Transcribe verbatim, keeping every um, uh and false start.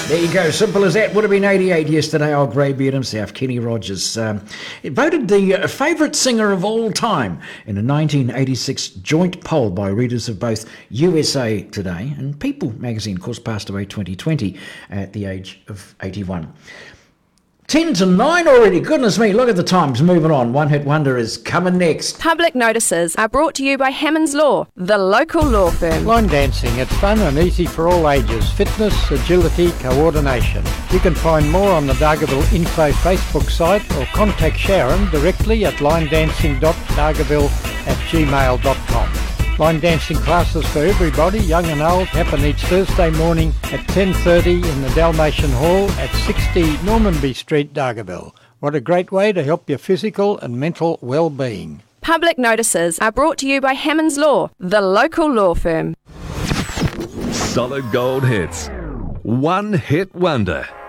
There you go, simple as that. Would have been eighty-eight yesterday, old greybeard himself, Kenny Rogers. Um, voted the uh, favourite singer of all time in a nineteen eighty-six joint poll by readers of both U S A Today and People magazine. Of course, passed away twenty twenty at the age of eighty-one. ten to nine already. Goodness me, look at the times. Moving on. One Hit Wonder is coming next. Public notices are brought to you by Hammond's Law, the local law firm. Line dancing, it's fun and easy for all ages. Fitness, agility, coordination. You can find more on the Dargaville Info Facebook site or contact Sharon directly at line dancing dot dargaville at gmail dot com. Line dancing classes for everybody, young and old, happen each Thursday morning at ten thirty in the Dalmatian Hall at sixty Normanby Street, Dargaville. What a great way to help your physical and mental well-being. Public notices are brought to you by Hammond's Law, the local law firm. Solid gold hits. One Hit Wonder.